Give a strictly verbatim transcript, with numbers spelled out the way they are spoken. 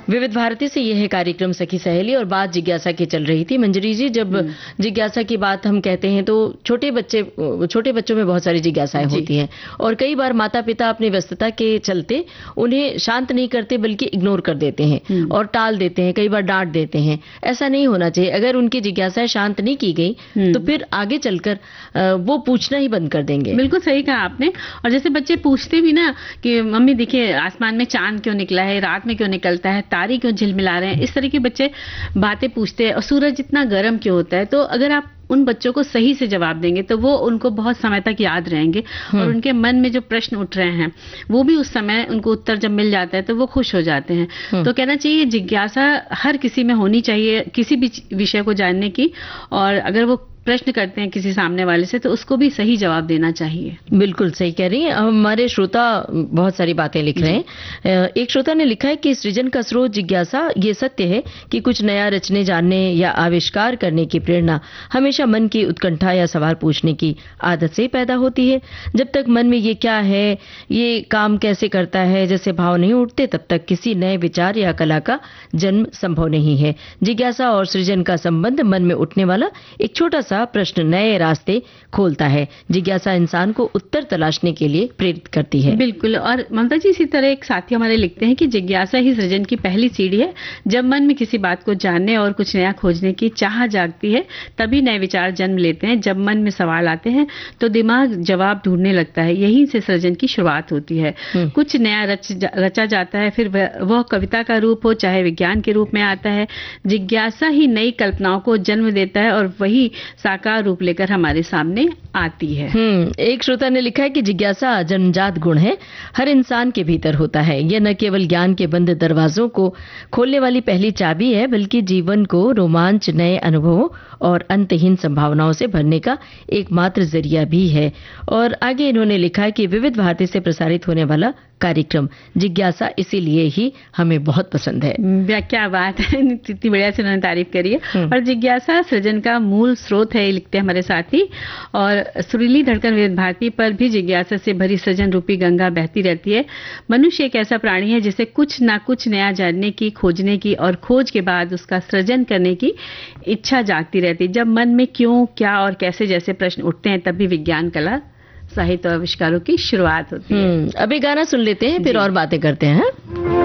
विविध भारती से यह है कार्यक्रम सखी सहेली और बात जिज्ञासा की चल रही थी। मंजरी जी, जब जिज्ञासा की बात हम कहते हैं तो छोटे बच्चे छोटे बच्चों में बहुत सारी जिज्ञासाएं होती हैं और कई बार माता पिता अपनी व्यस्तता के चलते उन्हें शांत नहीं करते बल्कि इग्नोर कर देते हैं और टाल देते हैं, कई बार डांट देते हैं। ऐसा नहीं होना चाहिए। अगर उनकी जिज्ञासाएं शांत नहीं की गई तो फिर आगे चलकर वो पूछना ही बंद कर देंगे। बिल्कुल सही कहा आपने। और जैसे बच्चे पूछते भी ना कि मम्मी देखिए आसमान में चांद क्यों निकला है, रात में क्यों निकलता है, तारे क्यों झिलमिला रहे हैं, इस तरह के बच्चे बातें पूछते हैं। और सूरज इतना गर्म क्यों होता है, तो अगर आप उन बच्चों को सही से जवाब देंगे तो वो उनको बहुत समय तक याद रहेंगे और उनके मन में जो प्रश्न उठ रहे हैं वो भी उस समय उनको उत्तर जब मिल जाता है तो वो खुश हो जाते हैं। तो कहना चाहिए जिज्ञासा हर किसी में होनी चाहिए किसी भी विषय को जानने की, और अगर वो प्रश्न करते हैं किसी सामने वाले से तो उसको भी सही जवाब देना चाहिए। बिल्कुल सही कह रही हैं। हमारे श्रोता बहुत सारी बातें लिख रहे हैं। एक श्रोता ने लिखा है कि सृजन का स्रोत जिज्ञासा। ये सत्य है कि कुछ नया रचने, जानने या आविष्कार करने की प्रेरणा हमेशा मन की उत्कंठा या सवाल पूछने की आदत से पैदा होती है। जब तक मन में ये क्या है, ये काम कैसे करता है जैसे भाव नहीं उठते, तब तक किसी नए विचार या कला का जन्म संभव नहीं है। जिज्ञासा और सृजन का संबंध मन में उठने वाला एक छोटा प्रश्न नए रास्ते खोलता है। जिज्ञासा इंसान को उत्तर तलाशने के लिए प्रेरित करती है। बिल्कुल। और ममता जी, इसी तरह एक साथी हमारे लिखते हैं कि जिज्ञासा ही सृजन की पहली सीढ़ी है। जब मन में किसी बात को जानने और कुछ नया खोजने की चाह जागती है तभी नए विचार जन्म लेते हैं। जब मन में सवाल आते हैं तो दिमाग जवाब ढूंढने लगता है। यहीं से सृजन की शुरुआत होती है। कुछ नया रच जा, रचा जाता है, फिर वह कविता का रूप हो चाहे विज्ञान के रूप में आता है। जिज्ञासा ही नई कल्पनाओं को जन्म देता है और वही साकार रूप लेकर हमारे सामने आती है। हम्म एक श्रोता ने लिखा है कि जिज्ञासा जन्मजात गुण है, हर इंसान के भीतर होता है। यह न केवल ज्ञान के बंद दरवाजों को खोलने वाली पहली चाबी है बल्कि जीवन को रोमांच, नए अनुभवों और अंतहीन संभावनाओं से भरने का एकमात्र जरिया भी है। और आगे इन्होंने लिखा है कि विविध भारती से प्रसारित होने वाला कार्यक्रम जिज्ञासा इसीलिए ही हमें बहुत पसंद है। क्या बात है, इतनी बढ़िया से उन्होंने तारीफ करी है। और जिज्ञासा सृजन का मूल स्रोत है, लिखते हैं हमारे साथी। और सुरीली धड़कन विविध भारती पर भी जिज्ञासा से भरी सृजन रूपी गंगा बहती रहती है। मनुष्य एक ऐसा प्राणी है जिसे कुछ ना कुछ नया जानने की, खोजने की और खोज के बाद उसका सृजन करने की इच्छा जागती रहती है। जब मन में क्यों, क्या और कैसे जैसे प्रश्न उठते हैं तभी विज्ञान, कला, साहित्य और आविष्कारों की शुरुआत होती है। अभी गाना सुन लेते हैं फिर और बातें करते हैं।